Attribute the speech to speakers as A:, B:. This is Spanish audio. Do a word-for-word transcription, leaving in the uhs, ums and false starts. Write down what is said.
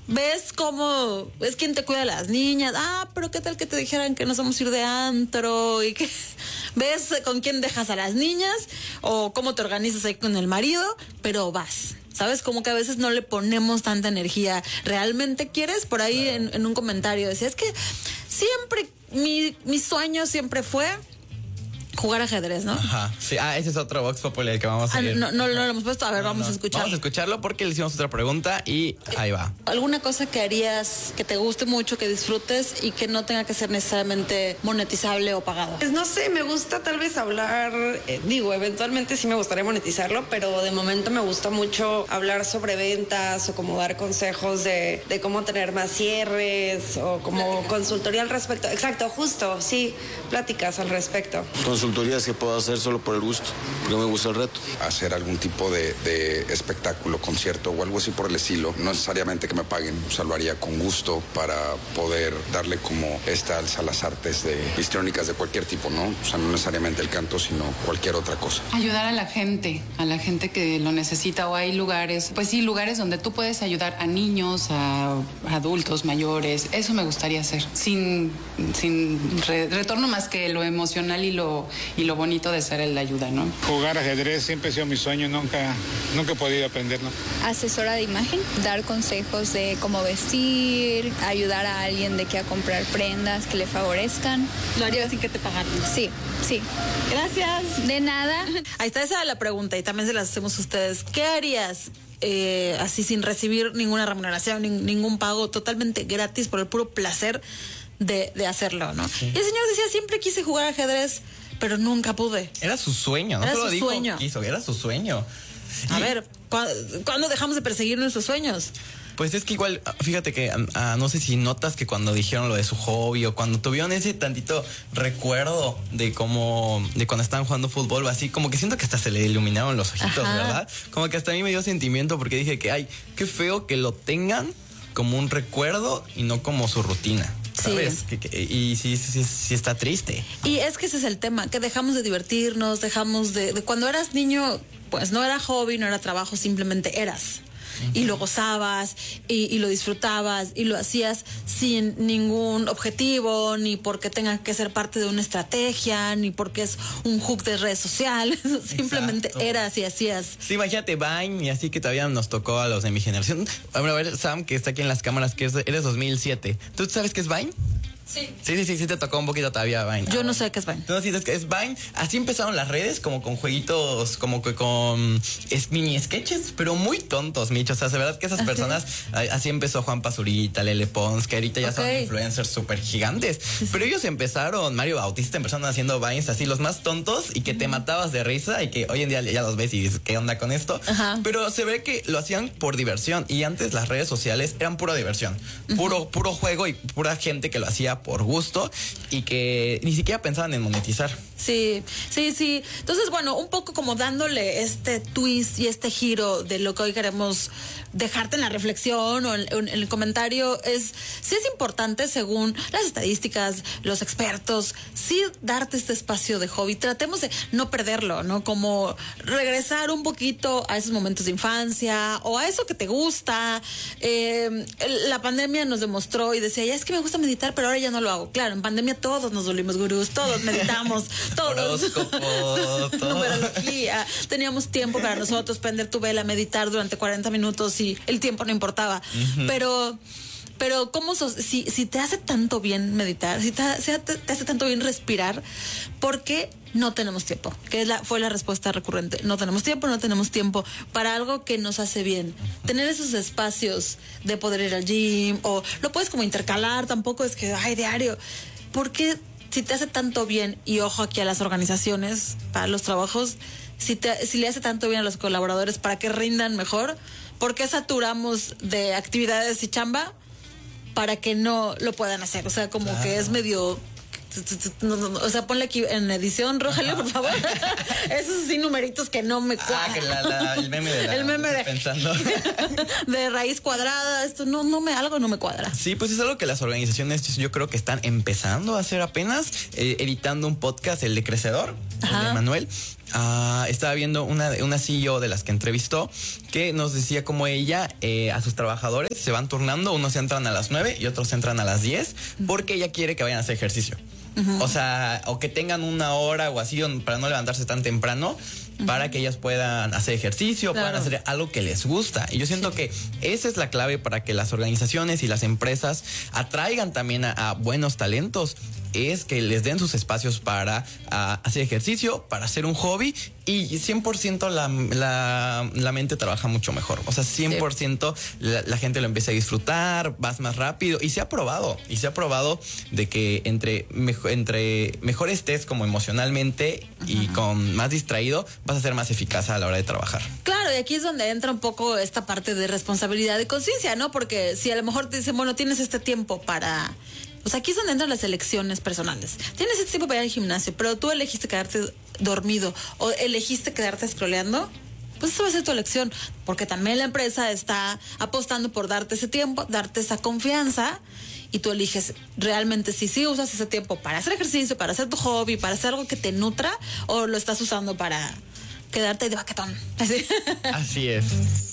A: ves cómo es quien te cuida a las niñas. Ah, pero qué tal que te dijeran que nos vamos a ir de antro y que ves con quién dejas a las niñas o cómo te organizas ahí con el marido, pero vas. ¿Sabes? Como que a veces no le ponemos tanta energía. ¿Realmente quieres? Por ahí en, en un comentario decía, es que siempre, mi, mi sueño siempre fue jugar ajedrez, ¿no?
B: Ajá, sí, ah, ese es otro Vox Populi que vamos a
A: ah,
B: ir.
A: no, no, no lo hemos puesto, a ver,
B: no,
A: vamos
B: no.
A: a escucharlo.
B: Vamos a escucharlo porque le hicimos otra pregunta y ahí va.
A: ¿Alguna cosa que harías que te guste mucho, que disfrutes y que no tenga que ser necesariamente monetizable o pagado?
C: Pues no sé, me gusta tal vez hablar, eh, digo, eventualmente sí me gustaría monetizarlo, pero de momento me gusta mucho hablar sobre ventas o como dar consejos de, de cómo tener más cierres o como pláticas. Consultoría al respecto. Exacto, justo, sí, pláticas al respecto.
D: Consultorías que puedo hacer solo por el gusto, porque me gusta el reto.
E: Hacer algún tipo de, de espectáculo, concierto o algo así por el estilo, no necesariamente que me paguen, o sea, lo haría con gusto para poder darle como esta alza a las artes de histriónicas de cualquier tipo, ¿no? O sea, no necesariamente el canto, sino cualquier otra cosa.
F: Ayudar a la gente, a la gente que lo necesita, o hay lugares, pues sí, lugares donde tú puedes ayudar a niños, a adultos mayores, eso me gustaría hacer, sin, sin re, retorno más que lo emocional y lo, y lo bonito de ser el de ayuda, ¿no?
G: Jugar ajedrez siempre ha sido mi sueño, nunca, nunca he podido aprender, ¿no?
H: Asesora de imagen, dar consejos de cómo vestir, ayudar a alguien de que a comprar prendas que le favorezcan.
A: ¿Lo harías sin que te pagaran?
H: Sí, sí.
A: Gracias.
H: De nada.
A: Ahí está, esa la pregunta y también se las hacemos a ustedes. ¿Qué harías eh, así sin recibir ninguna remuneración, ni, ningún pago, totalmente gratis por el puro placer de, de hacerlo, ¿no? Sí. Y el señor decía, siempre quise jugar ajedrez, pero nunca pude.
B: Era su sueño, no
A: era
B: solo
A: su
B: dijo
A: sueño.
B: Quiso, era su sueño.
A: A
B: y...
A: ver, ¿cu ¿cuándo dejamos de perseguir nuestros sueños?
B: Pues es que igual, fíjate que uh, no sé si notas que cuando dijeron lo de su hobby o cuando tuvieron ese tantito recuerdo de cómo, de cuando estaban jugando fútbol o así, como que siento que hasta se le iluminaron los ojitos, ajá, ¿verdad? Como que hasta a mí me dio sentimiento porque dije que, ay, qué feo que lo tengan como un recuerdo y no como su rutina. ¿Sabes? Sí. Que, que, y sí, sí, sí está triste.
A: Y es que ese es el tema, que dejamos de divertirnos, dejamos de, de cuando eras niño, pues no era hobby, no era trabajo, simplemente eras. Uh-huh. Y lo gozabas y, y lo disfrutabas y lo hacías sin ningún objetivo, ni porque tenga que ser parte de una estrategia, ni porque es un hook de redes sociales. Simplemente exacto, eras y hacías.
B: Sí, imagínate Vine y así que todavía nos tocó a los de mi generación. A ver, Sam, que está aquí en las cámaras, que eres dos mil siete. ¿Tú sabes qué es Vine?
A: Sí.
B: Sí, sí, sí, sí te tocó un poquito todavía Vine.
A: Yo
B: ah,
A: no sé qué es Vine.
B: No, sí, es que es Vine. Así empezaron las redes, como con jueguitos, como que con es, mini sketches, pero muy tontos, Micho. O sea, de verdad que esas personas, ¿sí? Así empezó Juan Pazurita, Lele Pons, que ahorita ya okay, son influencers súper gigantes. Sí. Pero ellos empezaron, Mario Bautista, empezaron haciendo Vines así, los más tontos y que te matabas de risa y que hoy en día ya los ves y dices, ¿qué onda con esto? Ajá. Pero se ve que lo hacían por diversión y antes las redes sociales eran pura diversión, puro, uh-huh, puro juego y pura gente que lo hacía por gusto y que ni siquiera pensaban en monetizar.
A: Sí, sí, sí. Entonces, bueno, un poco como dándole este twist y este giro de lo que hoy queremos dejarte en la reflexión o en, en el comentario es, sí es importante según las estadísticas, los expertos, sí darte este espacio de hobby. Tratemos de no perderlo, ¿no? Como regresar un poquito a esos momentos de infancia o a eso que te gusta. Eh, la pandemia nos demostró y decía, ya es que me gusta meditar, pero ahora ya no lo hago. Claro, en pandemia todos nos volvimos gurús, todos meditamos, todos. Numerología. Teníamos tiempo para nosotros, prender tu vela, meditar durante cuarenta minutos y el tiempo no importaba. Uh-huh. Pero, pero ¿cómo sos, si, si te hace tanto bien meditar, si te, si te, te hace tanto bien respirar, ¿por qué no tenemos tiempo? Que es la, fue la respuesta recurrente. No tenemos tiempo, no tenemos tiempo para algo que nos hace bien. Tener esos espacios de poder ir al gym o lo puedes como intercalar, tampoco es que, ay, diario. ¿Por qué si te hace tanto bien, y ojo aquí a las organizaciones, para los trabajos, si, te, si le hace tanto bien a los colaboradores para que rindan mejor, ¿por qué saturamos de actividades y chamba para que no lo puedan hacer? O sea, como claro, que es medio... No, no, no, o sea, ponle aquí en edición, Rogelio, por favor. Esos sí numeritos que no me cuadran.
B: Ah, que la, la, el meme de la,
A: el meme de
B: pensando.
A: de raíz cuadrada, esto no, no me, algo no me cuadra.
B: Sí, pues es algo que las organizaciones yo creo que están empezando a hacer apenas, eh, editando un podcast, el de Crecedor, el de Manuel. Uh, estaba viendo una, una C E O de las que entrevistó que nos decía como ella eh, a sus trabajadores se van turnando, unos entran a las nueve y otros entran a las diez porque ella quiere que vayan a hacer ejercicio. Uh-huh. O sea, o que tengan una hora o así para no levantarse tan temprano, uh-huh, para que ellas puedan hacer ejercicio, claro, puedan hacer algo que les gusta. Y yo siento sí. que esa es la clave para que las organizaciones y las empresas atraigan también a, a buenos talentos, es que les den sus espacios para uh, hacer ejercicio, para hacer un hobby, y cien por ciento la, la, la mente trabaja mucho mejor. O sea, cien por ciento sí. la, la gente lo empieza a disfrutar, vas más rápido, y se ha probado, y se ha probado de que entre, mejo, entre mejor estés como emocionalmente, uh-huh, y con más distraído, vas a ser más eficaz a la hora de trabajar.
A: Claro, y aquí es donde entra un poco esta parte de responsabilidad y conciencia, ¿no? Porque si a lo mejor te dicen, bueno, tienes este tiempo para... Pues aquí es donde entran las elecciones personales. Tienes este tiempo para ir al gimnasio, pero tú elegiste quedarte dormido o elegiste quedarte scrolleando, pues eso va a ser tu elección, porque también la empresa está apostando por darte ese tiempo, darte esa confianza, y tú eliges realmente si sí usas ese tiempo para hacer ejercicio, para hacer tu hobby, para hacer algo que te nutra, o lo estás usando para quedarte de baquetón. Así,
B: Así es.